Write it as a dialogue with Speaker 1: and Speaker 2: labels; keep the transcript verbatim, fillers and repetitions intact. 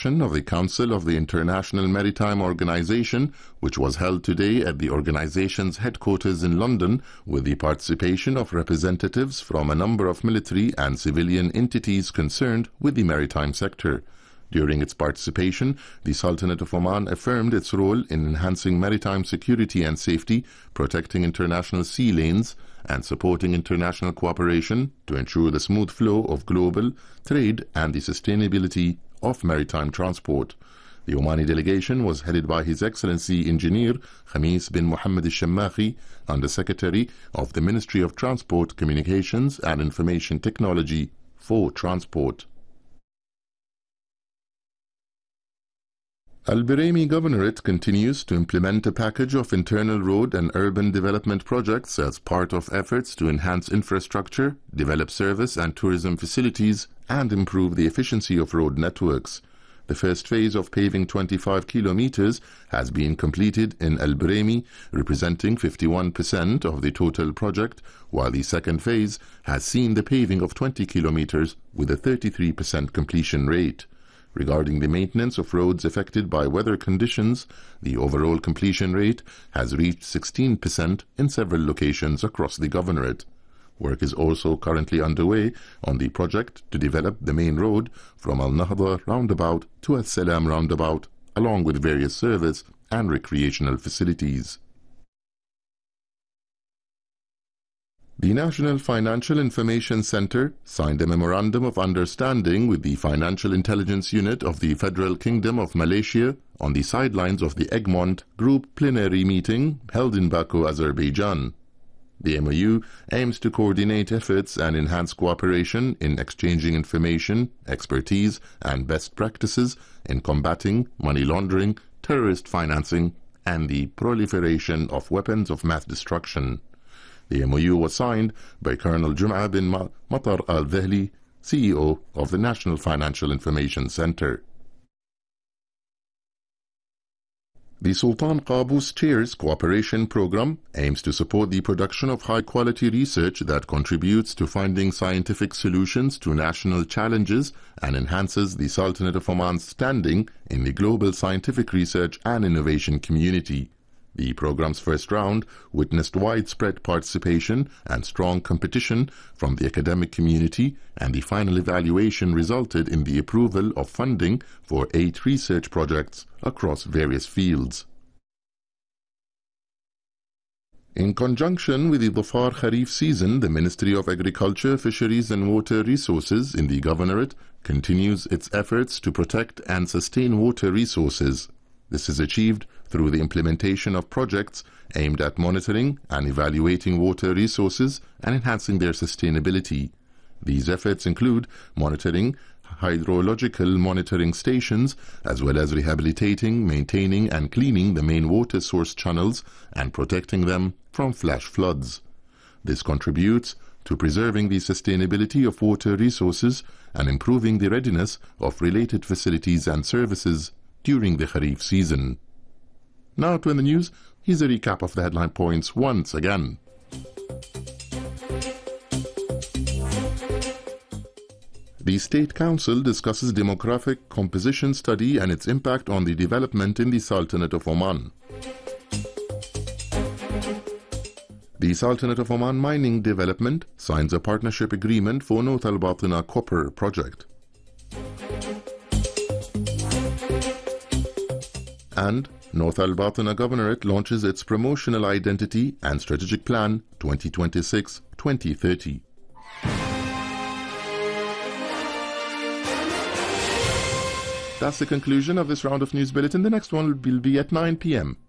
Speaker 1: session of the Council of the International Maritime Organization, which was held today at the organization's headquarters in London, with the participation of representatives from a number of military and civilian entities concerned with the maritime sector. During its participation, the Sultanate of Oman affirmed its role in enhancing maritime security and safety, protecting international sea lanes, and supporting international cooperation to ensure the smooth flow of global trade and the sustainability of maritime transport. The Omani delegation was headed by His Excellency Engineer Khamis bin Mohammed al-Shammakhi, Under-Secretary of the Ministry of Transport, Communications and Information Technology for Transport. Al-Biraymi Governorate continues to implement a package of internal road and urban development projects as part of efforts to enhance infrastructure, develop service and tourism facilities, and improve the efficiency of road networks. The first phase of paving twenty-five kilometers has been completed in Al-Biraymi, representing fifty-one percent of the total project, while the second phase has seen the paving of twenty kilometers with a thirty-three percent completion rate. Regarding the maintenance of roads affected by weather conditions, the overall completion rate has reached sixteen percent in several locations across the governorate. Work is also currently underway on the project to develop the main road from Al-Nahda roundabout to Al-Salam roundabout, along with various service and recreational facilities. The National Financial Information Center signed a Memorandum of Understanding with the Financial Intelligence Unit of the Federal Kingdom of Malaysia on the sidelines of the Egmont Group plenary meeting held in Baku, Azerbaijan. The M O U aims to coordinate efforts and enhance cooperation in exchanging information, expertise, and best practices in combating money laundering, terrorist financing, and the proliferation of weapons of mass destruction. The M O U was signed by Colonel Jum'a bin Matar al-Dhahli, C E O of the National Financial Information Center. The Sultan Qaboos Chairs Cooperation Program aims to support the production of high-quality research that contributes to finding scientific solutions to national challenges and enhances the Sultanate of Oman's standing in the global scientific research and innovation community. The program's first round witnessed widespread participation and strong competition from the academic community, and the final evaluation resulted in the approval of funding for eight research projects across various fields. In conjunction with the Dhofar Kharif season, the Ministry of Agriculture, Fisheries and Water Resources in the Governorate continues its efforts to protect and sustain water resources. This is achieved through the implementation of projects aimed at monitoring and evaluating water resources and enhancing their sustainability. These efforts include monitoring hydrological monitoring stations, as well as rehabilitating, maintaining and cleaning the main water source channels and protecting them from flash floods. This contributes to preserving the sustainability of water resources and improving the readiness of related facilities and services during the Kharif season. Now to the news, here's a recap of the headline points once again. The State Council discusses demographic composition study and its impact on the development in the Sultanate of Oman. The Sultanate of Oman Mining Development signs a partnership agreement for North Al Batina Copper Project. And North Al Batina Governorate launches its Promotional Identity and Strategic Plan twenty twenty-six to twenty thirty. That's the conclusion of this round of news bulletin. The next one will be at nine p m